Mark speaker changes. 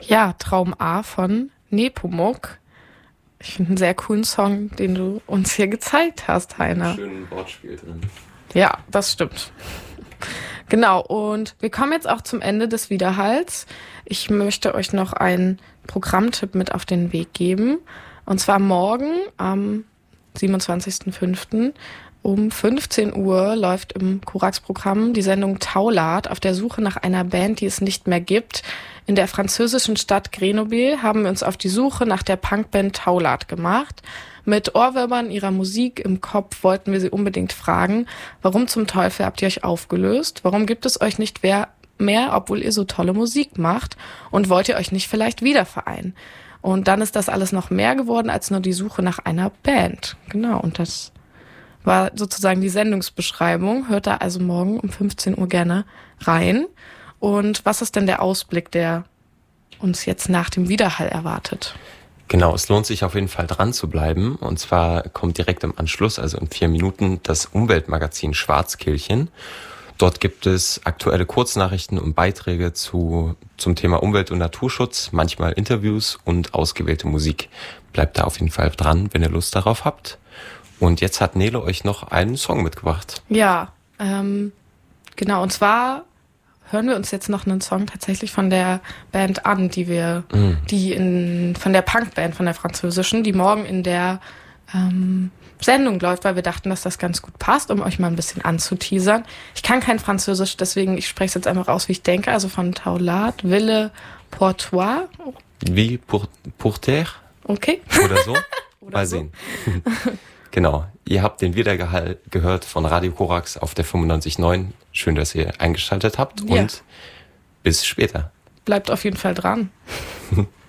Speaker 1: Ja, Traum A von Nepomuk. Ich finde einen sehr coolen Song, den du uns hier gezeigt hast, Heiner.
Speaker 2: Schönen Wortspiel drin.
Speaker 1: Ja, das stimmt. Genau, und wir kommen jetzt auch zum Ende des Widerhalls. Ich möchte euch noch einen Programmtipp mit auf den Weg geben. Und zwar morgen am 27.05. um 15 Uhr läuft im Korax-Programm die Sendung Taulard auf der Suche nach einer Band, die es nicht mehr gibt. In der französischen Stadt Grenoble haben wir uns auf die Suche nach der Punkband Taulard gemacht. Mit Ohrwürmern ihrer Musik im Kopf wollten wir sie unbedingt fragen, warum zum Teufel habt ihr euch aufgelöst? Warum gibt es euch nicht mehr, obwohl ihr so tolle Musik macht? Und wollt ihr euch nicht vielleicht wieder vereinen? Und dann ist das alles noch mehr geworden als nur die Suche nach einer Band. Genau, und das war sozusagen die Sendungsbeschreibung. Hört da also morgen um 15 Uhr gerne rein. Und was ist denn der Ausblick, der uns jetzt nach dem Widerhall erwartet?
Speaker 2: Genau, es lohnt sich auf jeden Fall dran zu bleiben. Und zwar kommt direkt im Anschluss, also in 4 Minuten, das Umweltmagazin Schwarzkehlchen. Dort gibt es aktuelle Kurznachrichten und Beiträge zum Thema Umwelt- und Naturschutz, manchmal Interviews und ausgewählte Musik. Bleibt da auf jeden Fall dran, wenn ihr Lust darauf habt. Und jetzt hat Nele euch noch einen Song mitgebracht.
Speaker 1: Ja, genau. Und zwar hören wir uns jetzt noch einen Song tatsächlich von der Band an, von der Punkband, von der französischen, die morgen in der Sendung läuft, weil wir dachten, dass das ganz gut passt, um euch mal ein bisschen anzuteasern. Ich kann kein Französisch, deswegen ich spreche es jetzt einfach aus, wie ich denke. Also von Taulard, Ville pour toi.
Speaker 2: Wie pour terre?
Speaker 1: Okay.
Speaker 2: Oder so?
Speaker 1: Oder
Speaker 2: mal
Speaker 1: so.
Speaker 2: sehen. Genau, ihr habt den Wiedergehall gehört von Radio Korax auf der 95.9. Schön, dass ihr eingeschaltet habt und bis später.
Speaker 1: Bleibt auf jeden Fall dran.